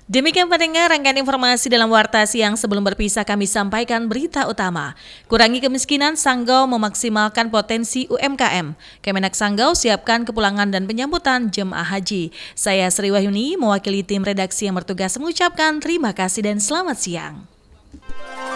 Demikian pendengar rangkaian informasi dalam Warta Siang. Sebelum berpisah kami sampaikan berita utama. Kurangi kemiskinan, Sanggau memaksimalkan potensi UMKM. Kemenak Sanggau siapkan kepulangan dan penyambutan jemaah haji. Saya Sri Wahyuni mewakili tim redaksi yang bertugas mengucapkan terima kasih dan selamat siang.